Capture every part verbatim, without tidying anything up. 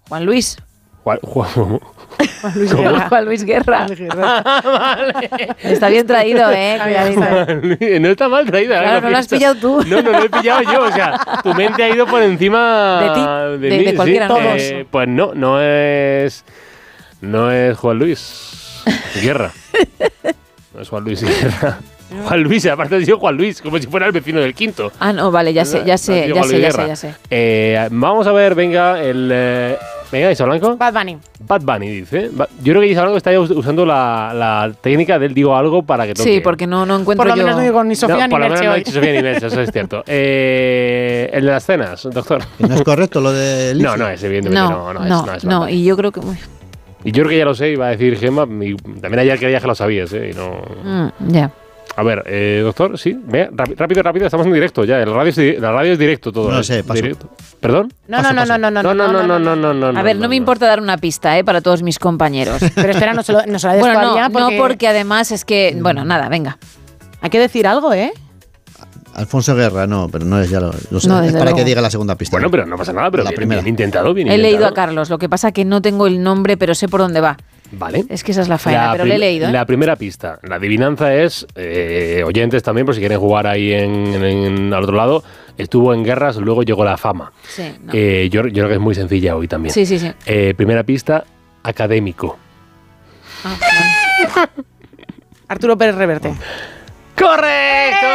Juan Luis. Juan, Juan, Juan Luis Guerra. Juan Luis Guerra. Ah, vale. Está bien traído, ¿eh? Cuidadito. No está mal traído. Claro, no lo has pillado tú. No, no lo he pillado yo. O sea, tu mente ha ido por encima de ti, de, de, mí, de cualquiera. ¿sí? Todos. Eh, pues no, no es, no es Juan Luis Guerra. No es Juan Luis Guerra. Juan Luis, aparte ha sido Juan Luis, como si fuera el vecino del quinto. Ah, no, vale, ya sé, ya sé, ya sé, ya sé, ya sé. Eh, vamos a ver, venga, el... Eh, venga, Isa Blanco. Bad Bunny. Bad Bunny, dice. Yo creo que Isa Blanco está usando la, la técnica del digo algo para que toque. Sí, porque no, no encuentro yo... Por lo yo... menos no digo ni Sofía no, ni por lo Merche menos no hoy. ha dicho Sofía ni Merche, eso es cierto. Eh, el de las cenas, doctor. ¿No es correcto lo de Lizzy? No, no es, evidentemente No, no. No, no, es, no, es no, Bad Bunny. y yo creo que... uy. Y yo creo que ya lo sé, iba a decir Gemma, y también ayer creía que lo sabías, ¿eh? Y no... Mm, ya. A ver, eh, doctor, sí, vea, rápido, rápido, estamos en directo ya. El radio es, la radio es directo todo. No ¿eh? sé, paso. Directo. ¿Perdón? No, no, no, no, no, no, No, no, no, no, no, no, no. A ver, no me importa dar una pista, ¿eh? Para todos mis compañeros. Pero espera, no se lo, no se lo des Bueno, todavía no, porque... no, porque además es que... Bueno, nada, venga. Hay que decir algo, ¿eh? Alfonso Guerra, no, pero no es ya lo, lo sé. No, es desde para luego. que diga la segunda pista. Bueno, pero no pasa nada, pero La bien, primera. bien intentado, bien He intentado. leído a Carlos, lo que pasa que no tengo el nombre, pero sé por dónde va. Vale. Es que esa es la faena, La pero prim- le he leído, ¿eh? La primera pista. La adivinanza es, eh, oyentes también, por si quieren jugar ahí en, en- al otro lado, estuvo en guerras, luego llegó la fama. Sí, no. Eh, yo, yo creo que es muy sencilla hoy también. sí, sí, sí. Eh, primera pista, académico. Ah, bueno. Arturo Pérez Reverte. ¡Correcto!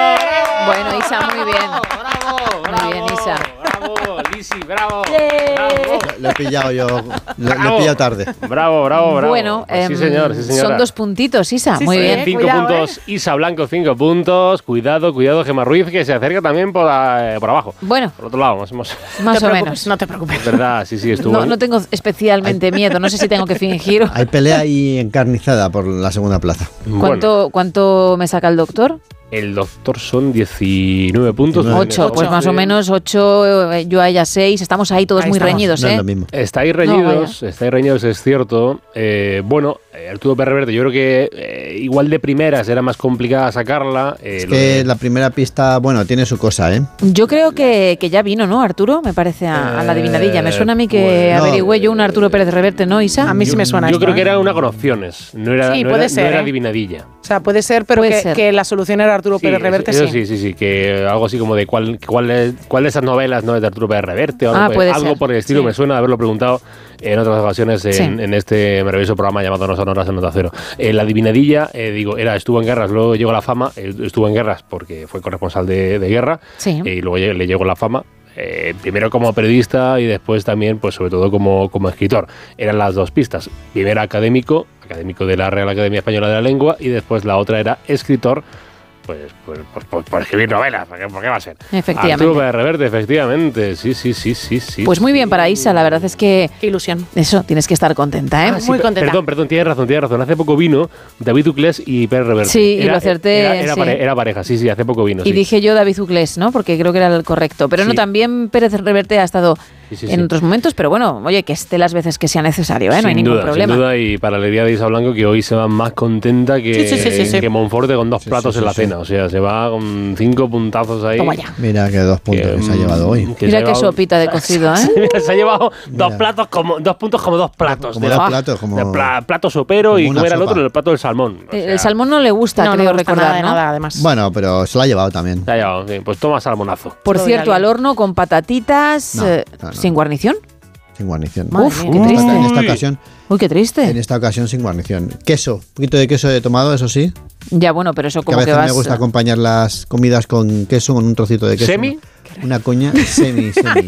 Bueno, Isa, muy bien. ¡Bravo! Muy bien, Isa. ¡Bravo! Lizzy, bravo! Yeah. ¡Bravo! Lo he pillado yo, lo, lo he Bravo. pillado tarde. Bravo, bravo, bravo. Bueno, Pues sí em, señor, sí señora. son dos puntitos, Isa. Sí, muy sí, bien. eh. Cinco Cuidado, puntos, Isa Blanco, cinco puntos. Cuidado, cuidado, Gemma Ruiz, que se acerca también por, eh, por abajo. Bueno, Por otro lado, hemos, hemos- más te o preocupes, menos. No te preocupes. es verdad, sí, sí, estuvo. No, no tengo especialmente miedo. No sé si tengo que fingir. Hay pelea ahí encarnizada por la segunda plaza. Bueno, ¿Cuánto, ¿Cuánto me saca el doctor? el doctor son diecinueve puntos. Nueve. Ocho, pues Ocho. más o menos ocho, eh, yo a ella seis. Estamos ahí todos Ahí muy estamos. reñidos, No es ¿eh? lo mismo. Estáis reñidos, estáis reñidos, es cierto. Eh, bueno, eh, Arturo Pérez Reverte, yo creo que eh, igual de primeras era más complicada sacarla. Eh, Es lo que de- la primera pista, bueno, tiene su cosa, ¿eh? Yo creo que, que ya vino, ¿no, Arturo? Me parece a, a la adivinadilla. Me suena a mí que pues, no, averigüé yo un Arturo Pérez Reverte, ¿no, Isa? A mí sí me suena Yo esto, creo que ¿eh? era una con opciones, no era, Sí, no puede era, ser, no era ¿eh? adivinadilla. O sea, puede ser, pero Puede que, ser. que la solución era Arturo Sí, Pérez Reverte, eso sí. sí, sí, sí, que algo así como de cuál, cuál, es, cuál de esas novelas no es de Arturo Pérez Reverte o algo, Ah, por- puede algo ser. por el estilo, Sí. me suena de haberlo preguntado en otras ocasiones en, Sí. en este maravilloso programa llamado No Sonoras en Nota Cero. Eh, la adivinadilla, eh, digo, era estuvo en guerras, luego llegó la fama, eh, estuvo en guerras porque fue corresponsal de, de guerra, Sí. eh, y luego lle- le llegó la fama. Eh, primero como periodista y después también, pues sobre todo como, como escritor. Eran las dos pistas. Primero académico, académico de la Real Academia Española de la Lengua, y después la otra era escritor, pues, pues, pues, pues por escribir novelas. ¿Por qué, por qué va a ser? Efectivamente. Arturo Pérez Reverte, efectivamente. Sí, sí, sí, sí, sí. Pues muy bien sí. para Isa, la verdad es que Qué ilusión. eso, tienes que estar contenta, ¿eh? Ah, sí, Muy per- contenta. Perdón, perdón, tienes razón, tienes razón. Hace poco vino David Uclés y Pérez Reverte. Sí, y lo acerté, Era, era, sí. pare- era pareja, sí, sí, hace poco vino. Y sí. dije yo David Uclés, ¿no? Porque creo que era el correcto. Pero no, Sí. también Pérez Reverte ha estado Sí, sí, en sí. otros momentos, pero bueno, oye, que esté las veces que sea necesario, ¿eh? No hay Sin ningún duda, problema. Sin duda, y para la alegría de Isa Blanco, que hoy se va más contenta que, Sí, sí, sí, sí, sí. que Monforte con dos Sí, platos sí, en sí, la sí. cena. O sea, se va con cinco puntazos ahí. Toma ya. Mira que dos puntos que, se ha mm, llevado hoy. que se Mira ha qué llevado- sopita de cocido, ¿eh? Mira, se ha llevado dos Mira. platos como dos puntos como dos platos. Como de dos la- platos, como- de pla- plato sopero como y una cómo era el sopa. otro, el plato del salmón. O Eh, sea, el salmón no le gusta, No, no creo me gusta recordar, nada de ¿no? nada, además. Bueno, pero se lo ha llevado también. Se ha llevado, sí, pues toma salmonazo. Por Todo cierto, irá al bien. horno con patatitas, No, eh, no, no. sin guarnición. Sin guarnición. Madre Uf, mía, qué En esta, triste. en esta Uy. ocasión, Uy, qué en triste. esta ocasión sin guarnición. Queso, un poquito de queso he tomado, eso sí. Ya, bueno, pero eso Que a como que veces vas... me gusta acompañar las comidas con queso, con un trocito de queso. ¿Semi? Una coña semi, semi.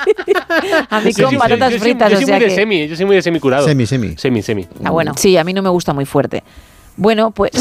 A mí Yo con soy- patatas yo soy- fritas, yo o soy sea muy de que... semi, yo soy muy de semi curado. Semi, semi. Semi, semi. Ah, bueno. Sí, a mí no me gusta muy fuerte. Bueno, pues...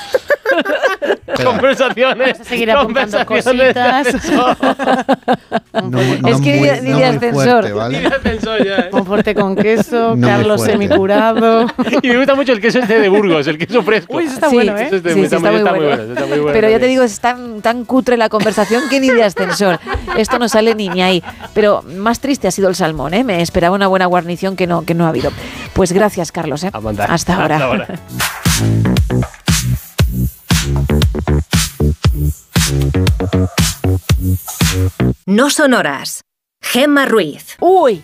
Conversaciones. Vamos a seguir apuntando conversaciones de cositas. ascensor. No, Es que ni de- ni de muy ascensor. fuerte, Ni ¿vale? de ascensor ya, ¿eh? Monforte con queso, No muy Carlos fuerte. semicurado. Y me gusta mucho el queso este de Burgos, el queso fresco. Uy, eso está Sí, bueno, ¿eh? Eso está, Sí, sí, está está muy, muy está muy bueno. bueno. está muy bueno Pero ya te también. digo, es tan, tan cutre la conversación que ni de ascensor. Esto no sale ni, ni ahí. Pero más triste ha sido el salmón, ¿eh? Me esperaba una buena guarnición que no, que no ha habido. Pues gracias, Carlos, ¿eh? A mandar. Hasta ahora. Hasta ahora. No Sonoras. Gemma Ruiz. Uy,